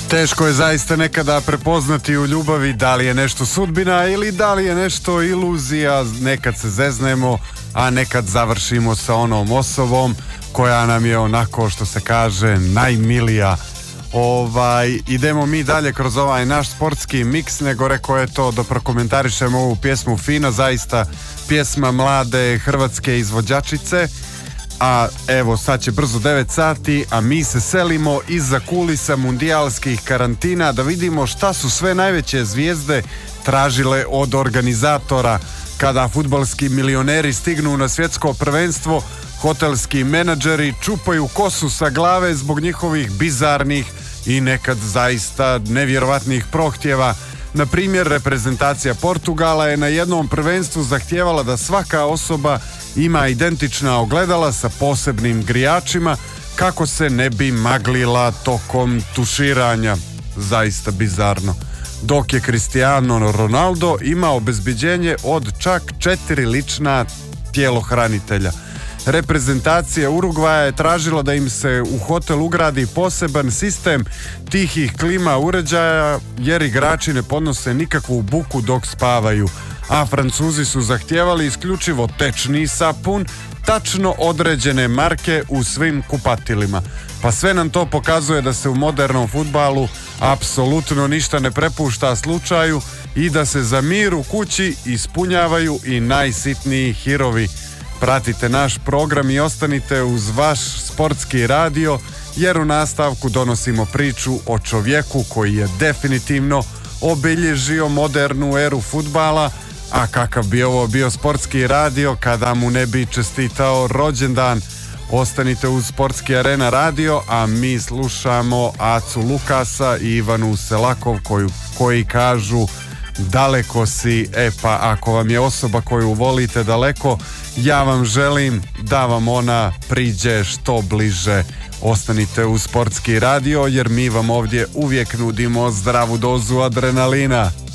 Teško je zaista nekada prepoznati u ljubavi da li je nešto sudbina ili da li je nešto iluzija. Nekad se zeznemo, a nekad završimo sa onom osobom koja nam je onako, što se kaže, najmilija. Idemo mi dalje kroz ovaj naš sportski miks, nego rekao je to da prokomentarišemo ovu pjesmu fino, zaista pjesma mlade hrvatske izvođačice. A evo, sad će brzo 9 sati, a mi se selimo iza kulisa mundijalskih karantina da vidimo šta su sve najveće zvijezde tražile od organizatora. Kada fudbalski milioneri stignu na svjetsko prvenstvo, hotelski menadžeri čupaju kosu sa glave zbog njihovih bizarnih i nekad zaista nevjerovatnih prohtjeva. Na primjer, reprezentacija Portugala je na jednom prvenstvu zahtijevala da svaka osoba ima identična ogledala sa posebnim grijačima kako se ne bi maglila tokom tuširanja. Zaista bizarno. Dok je Cristiano Ronaldo imao obezbeđenje od čak 4 lična tjelohranitelja. Reprezentacija Urugvaja je tražila da im se u hotel ugradi poseban sistem tihih klima uređaja jer igrači ne podnose nikakvu buku dok spavaju. A Francuzi su zahtijevali isključivo tečni sapun, tačno određene marke u svim kupatilima. Pa sve nam to pokazuje da se u modernom fudbalu apsolutno ništa ne prepušta slučaju i da se za mir u kući ispunjavaju i najsitniji hirovi. Pratite naš program i ostanite uz vaš sportski radio, jer u nastavku donosimo priču o čovjeku koji je definitivno obilježio modernu eru fudbala, a kakav bi ovo bio sportski radio kada mu ne bi čestitao rođendan. Ostanite uz Sportski Arena radio, a mi slušamo Acu Lukasa i Ivanu Selakov koji kažu daleko si. Pa ako vam je osoba koju volite daleko, ja vam želim da vam ona priđe što bliže. Ostanite uz Sportski radio, jer mi vam ovdje uvijek nudimo zdravu dozu adrenalina.